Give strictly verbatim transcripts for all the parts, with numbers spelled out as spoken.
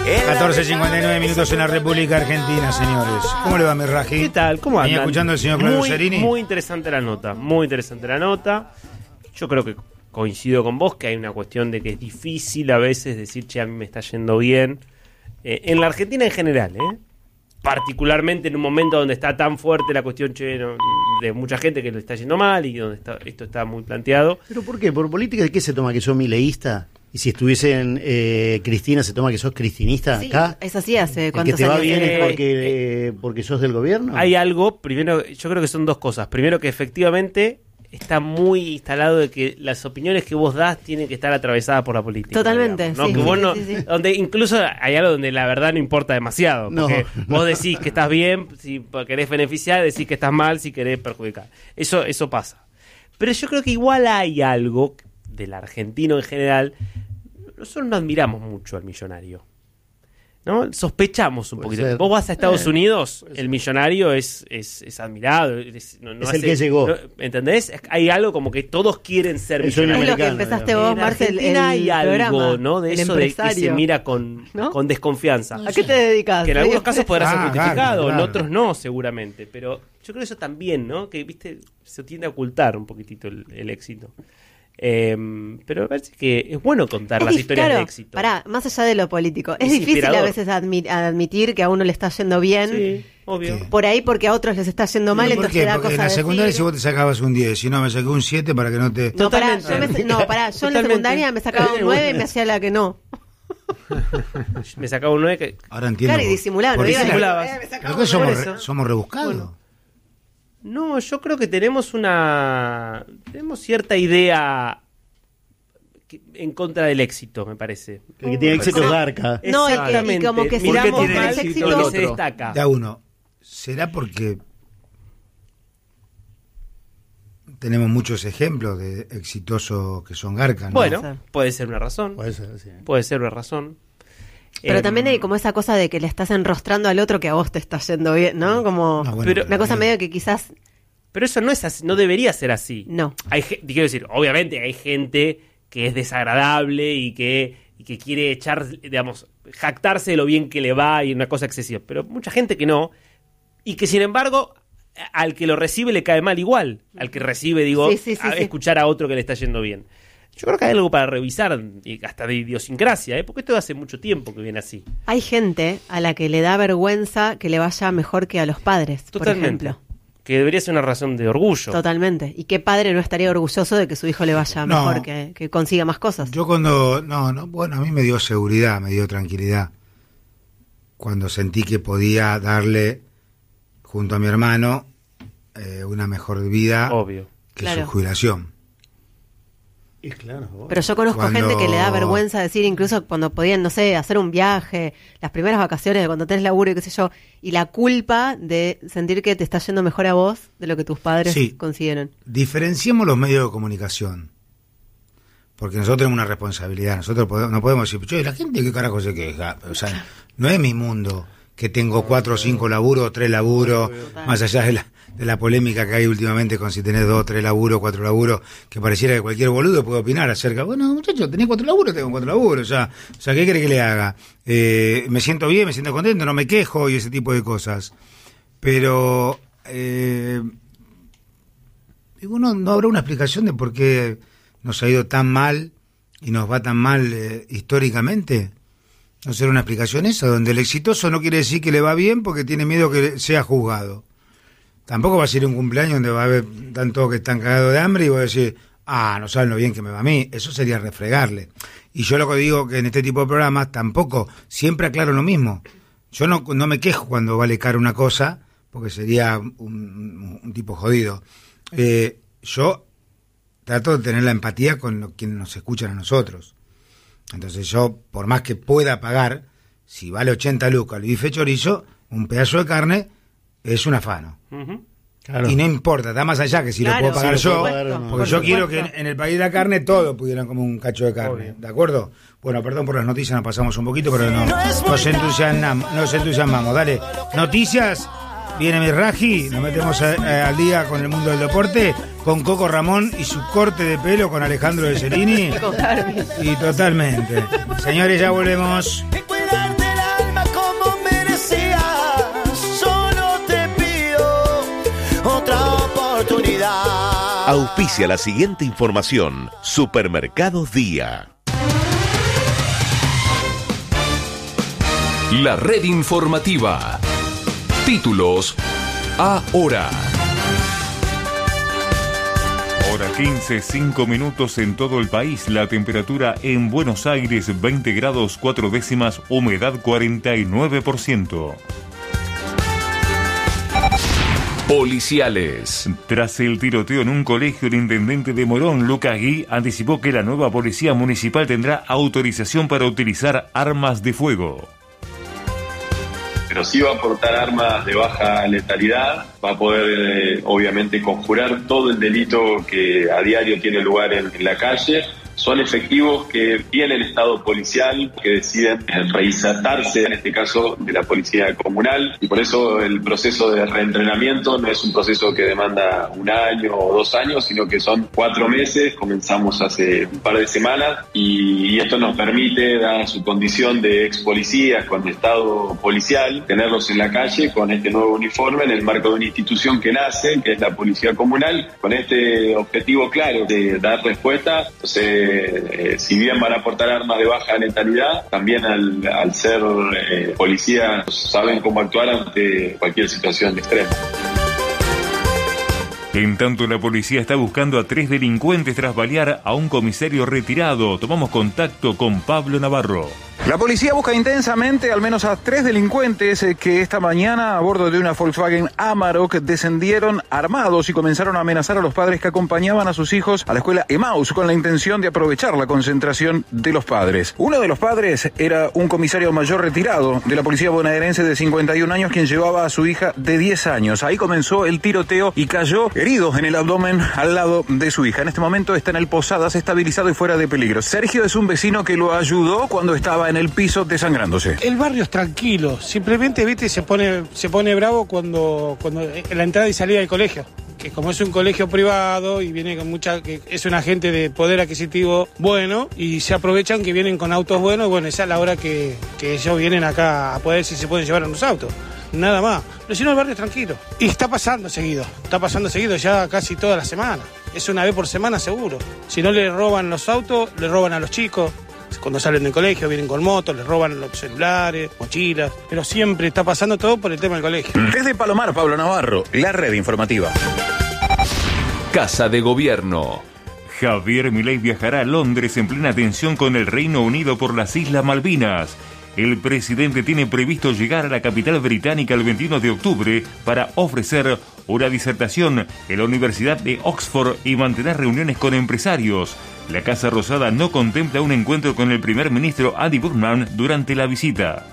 catorce cincuenta y nueve minutos en la República Argentina, señores. ¿Cómo le va, mi Raji? ¿Qué tal? ¿Cómo andan? ¿Venía escuchando al señor Claudio muy, Cerini? Muy interesante la nota, muy interesante la nota. Yo creo que coincido con vos que hay una cuestión de que es difícil a veces decir, che, a mí me está yendo bien. Eh, en la Argentina en general, ¿eh? Particularmente en un momento donde está tan fuerte la cuestión, che, no, de mucha gente que le está yendo mal y donde está, esto está muy planteado. ¿Pero por qué? ¿Por política de qué se toma que sos mileísta? Y si estuviesen eh, Cristina, ¿se toma que sos cristinista Sí, acá? es así hace ¿El que cuántos te va años. bien Eh, es porque, eh, porque sos del gobierno? Hay algo, primero, yo creo que son dos cosas. Primero, que efectivamente está muy instalado de que las opiniones que vos das tienen que estar atravesadas por la política. Totalmente, digamos, ¿no? sí, Que sí, vos sí, no- sí, sí. Donde incluso hay algo donde la verdad no importa demasiado. No, Porque no. vos decís que estás bien, si querés beneficiar, decís que estás mal, si querés perjudicar. Eso, eso pasa. Pero yo creo que igual hay algo del argentino en general. Nosotros no admiramos mucho al millonario, ¿no? Sospechamos un Puede poquito. ser. Vos vas a Estados Eh, Unidos, el millonario es, es, es admirado. Es, no- no Es el que llegó. no- ¿Entendés? Hay algo como que todos quieren ser El sueño millonarios. Es lo que americano, empezaste digamos. vos, En Marcel, Argentina el hay algo, programa, ¿no? De el eso de que se empresario. mira con, ¿No? con desconfianza. ¿A qué te dedicas? Que en algunos casos podrá ser Ah, justificado, claro, en claro. otros no, seguramente. Pero yo creo que eso también, ¿no? Que, viste, se tiende a ocultar un poquitito el, el éxito. Eh, pero me parece que es bueno contar Es las dif- historias claro, de éxito. Pará, más allá de lo político, es, Es difícil inspirador. a veces admi- admitir que a uno le está yendo bien, Sí, obvio. ¿Qué? por ahí porque a otros les está yendo mal, ¿Por entonces qué? te da Porque cosa en la decir. secundaria si vos te sacabas un diez, si no me saqué un siete para que no te... No, pará, Totalmente. yo me- no, pará, yo en la Totalmente. secundaria me sacaba un nueve y me hacía la que no. Me sacaba un nueve que... Ahora entiendo. Claro, y disimulaba, no ¿Por qué iba a- disimulabas? eh, me sacaba ¿Pero qué un somos, por re- eso. somos rebuscados? No, yo creo que tenemos una... Tenemos cierta idea que- en contra del éxito, me parece. El que tiene éxito es Garca. No, y que- y Exactamente. como que si Miramos ¿Por qué tiene más éxito lo el que se otro? destaca. Ya uno, ¿será porque tenemos muchos ejemplos de exitosos que son garcas, ¿no? Bueno, puede ser una razón. Puede ser, sí. Puede ser una razón. Pero Eh, también hay como esa cosa de que le estás enrostrando al otro que a vos te está yendo bien, ¿no? Como No, bueno, pero- una cosa también. medio que quizás Pero eso no es así, no debería ser así. no. Hay, ge- quiero decir, obviamente hay gente que es desagradable y que, y que quiere echar, digamos, jactarse de lo bien que le va y una cosa excesiva. Pero mucha gente que no, y que sin embargo, a- al que lo recibe le cae mal igual. Al que recibe, digo, Sí, sí, sí, a sí. escuchar a otro que le está yendo bien. Yo creo que hay algo para revisar, y hasta de idiosincrasia, ¿eh? Porque esto hace mucho tiempo que viene así. Hay gente a la que le da vergüenza que le vaya mejor que a los padres, Totalmente. por ejemplo. Que debería ser una razón de orgullo. Totalmente. ¿Y qué padre no estaría orgulloso de que su hijo le vaya No. mejor, que, que consiga más cosas? Yo cuando, no, no, bueno, a mí me dio seguridad, me dio tranquilidad. Cuando sentí que podía darle, junto a mi hermano, eh, una mejor vida Obvio. que Claro. su jubilación. Y claro, vos. Pero yo conozco Cuando- gente que le da vergüenza decir, incluso cuando podían, no sé, hacer un viaje, las primeras vacaciones, cuando tenés laburo y qué sé yo, y la culpa de sentir que te está yendo mejor a vos de lo que tus padres Sí. consiguieron. Diferenciemos los medios de comunicación. Porque nosotros tenemos una responsabilidad. Nosotros podemos, no podemos decir, che, la gente qué carajo se queja. O sea, no es mi mundo que tengo cuatro o cinco laburos, tres laburos, más allá de la, de la polémica que hay últimamente con si tenés dos, tres laburos, cuatro laburos, que pareciera que cualquier boludo puede opinar acerca. Bueno, muchachos, tenés cuatro laburos, tengo cuatro laburos. O sea, o sea ¿qué quiere que le haga? Eh, me siento bien, me siento contento, no me quejo y ese tipo de cosas. Pero... Eh, digo, no, no habrá una explicación de por qué nos ha ido tan mal y nos va tan mal eh, históricamente. No será una explicación esa, donde el exitoso no quiere decir que le va bien porque tiene miedo que sea juzgado. Tampoco va a ser un cumpleaños donde va a haber tanto que están cagados de hambre y voy a decir, ah, no saben lo bien que me va a mí. Eso sería refregarle. Y yo lo que digo que en este tipo de programas tampoco, siempre aclaro lo mismo. Yo no, no me quejo cuando vale caro una cosa, porque sería un, un tipo jodido. Eh, yo trato de tener la empatía con lo, quienes nos escuchan a nosotros. Entonces yo, por más que pueda pagar, si vale ochenta lucas el bife chorizo, un pedazo de carne es un afano. Ujú. Claro. Y no importa, está más allá que si Claro, lo puedo pagar si lo yo, puedo pagar o no. porque Por yo quiero que supuesto. en, en el país de la carne todos pudieran comer un cacho de carne, Obvio. ¿de acuerdo? Bueno, perdón por las noticias, nos pasamos un poquito, pero no, nos entusiasmamos, nos entusiasmamos. Dale, noticias, viene mi Raji, nos metemos a- a- al día con el mundo del deporte, con Coco Ramón y su corte de pelo con Alejandro de Cerini. Con Harvey. Y totalmente. Señores, ya volvemos. Y cuidarte la Auspicia la siguiente información. Supermercados Día. La red informativa. Títulos ahora. Hora quince, cinco minutos en todo el país. La temperatura en Buenos Aires, veinte grados cuatro décimas, humedad cuarenta y nueve por ciento. Policiales. Tras el tiroteo en un colegio, el intendente de Morón, Lucas Gui, anticipó que la nueva policía municipal tendrá autorización para utilizar armas de fuego. Pero sí va a aportar armas de baja letalidad, va a poder eh, obviamente conjurar todo el delito que a diario tiene lugar en, en la calle. Son efectivos que tienen estado policial, que deciden reinsertarse, en este caso de la policía comunal, y por eso el proceso de reentrenamiento no es un proceso que demanda un año o dos años, sino que son cuatro meses. Comenzamos hace un par de semanas y, y esto nos permite, dada su condición de ex policías con estado policial, tenerlos en la calle con este nuevo uniforme en el marco de una institución que nace, que es la policía comunal, con este objetivo claro de dar respuesta. Entonces, Eh, si bien van a aportar armas de baja letalidad, también al, al ser eh, policías saben cómo actuar ante cualquier situación extrema. En tanto, la policía está buscando a tres delincuentes tras balear a un comisario retirado. Tomamos contacto con Pablo Navarro. La policía busca intensamente al menos a tres delincuentes que esta mañana a bordo de una Volkswagen Amarok descendieron armados y comenzaron a amenazar a los padres que acompañaban a sus hijos a la escuela Emaús con la intención de aprovechar la concentración de los padres. Uno de los padres era un comisario mayor retirado de la policía bonaerense de cincuenta y un años quien llevaba a su hija de diez años. Ahí comenzó el tiroteo y cayó herido en el abdomen al lado de su hija. En este momento está en el Posadas, estabilizado y fuera de peligro. Sergio es un vecino que lo ayudó cuando estaba en el piso desangrándose. El barrio es tranquilo, simplemente viste se pone se pone bravo cuando cuando en la entrada y salida del colegio, que como es un colegio privado y viene con mucha, que es una gente de poder adquisitivo bueno y se aprovechan que vienen con autos buenos, bueno, esa es la hora que, que ellos vienen acá a poder si se pueden llevar a los autos. Nada más. Pero si no, el barrio es tranquilo. Y está pasando seguido. Está pasando seguido ya casi toda la semana. Es una vez por semana seguro. Si no le roban los autos, le roban a los chicos. Cuando salen del colegio vienen con motos, les roban los celulares, mochilas. Pero siempre está pasando todo por el tema del colegio. Desde Palomar, Pablo Navarro, la red informativa. Casa de Gobierno. Javier Milei viajará a Londres en plena tensión con el Reino Unido por las Islas Malvinas. El presidente tiene previsto llegar a la capital británica el veintiuno de octubre para ofrecer una disertación en la Universidad de Oxford y mantener reuniones con empresarios. La Casa Rosada no contempla un encuentro con el primer ministro Andy Burnham durante la visita.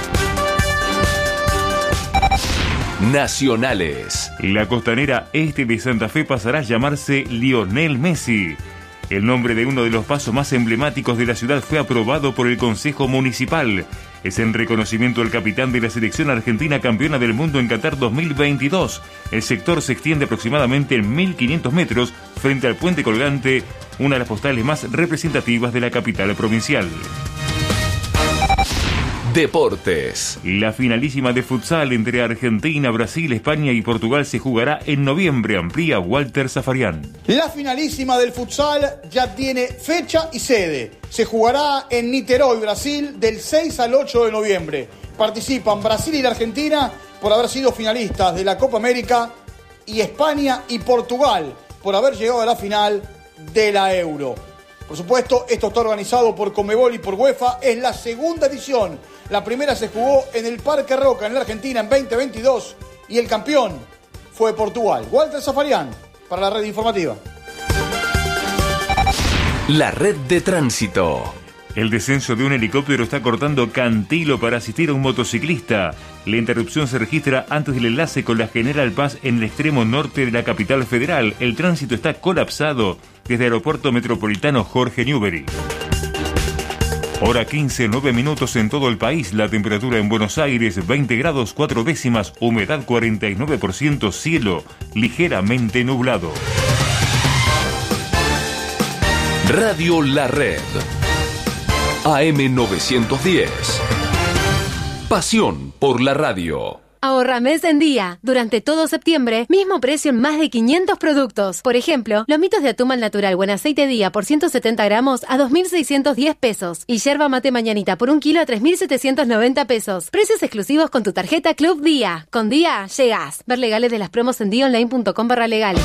Nacionales. La costanera este de Santa Fe pasará a llamarse Lionel Messi. El nombre de uno de los pasos más emblemáticos de la ciudad fue aprobado por el Consejo Municipal. Es en reconocimiento al capitán de la selección argentina campeona del mundo en Qatar dos mil veintidós. El sector se extiende aproximadamente en mil quinientos metros frente al puente colgante, una de las postales más representativas de la capital provincial. Deportes. La finalísima de futsal entre Argentina, Brasil, España y Portugal se jugará en noviembre, amplía Walter Zafarian. La finalísima del futsal ya tiene fecha y sede. Se jugará en Niterói, Brasil, del seis al ocho de noviembre. Participan Brasil y la Argentina por haber sido finalistas de la Copa América y España y Portugal por haber llegado a la final de la Euro. Por supuesto, esto está organizado por Conmebol y por UEFA. Es la segunda edición. La primera se jugó en el Parque Roca, en la Argentina, en veinte veintidós. Y el campeón fue Portugal. Walter Zafarian, para la red informativa. La red de tránsito. El descenso de un helicóptero está cortando Cantilo para asistir a un motociclista. La interrupción se registra antes del enlace con la General Paz en el extremo norte de la capital federal. El tránsito está colapsado desde el aeropuerto metropolitano Jorge Newbery. Hora quince, nueve minutos en todo el país. La temperatura en Buenos Aires, veinte grados cuatro décimas, humedad cuarenta y nueve por ciento, cielo ligeramente nublado. Radio La Red. A M novecientos diez. Pasión por la radio. Ahorra mes en día. Durante todo septiembre, mismo precio en más de quinientos productos. Por ejemplo, lomitos de atún al natural o en aceite día por ciento setenta gramos a dos mil seiscientos diez pesos. Y yerba mate mañanita por un kilo a tres mil setecientos noventa pesos. Precios exclusivos con tu tarjeta Club Día. Con Día, llegás. Ver legales de las promos en día online punto com barra legales.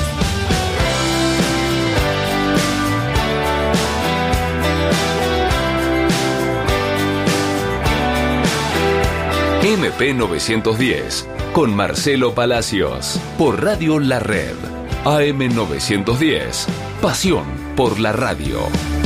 M P novecientos diez, con Marcelo Palacios, por Radio La Red. A M novecientos diez, pasión por la radio.